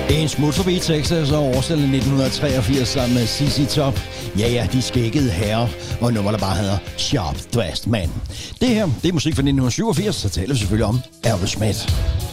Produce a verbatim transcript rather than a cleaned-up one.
En smut forbi Texas og årstallet nitten treogfirs sammen med C C Top. Ja, ja, de skækkede herrer, og nummer der bare hedder Sharp Dressed Man. Det her, det er musik fra nitten syvogfirs, så taler vi selvfølgelig om Aerosmith.